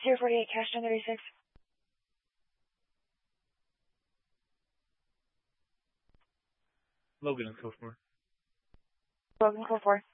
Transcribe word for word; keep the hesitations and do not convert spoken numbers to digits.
zero forty-eight, cash ten thirty-six. Logan and code four. Logan, code four.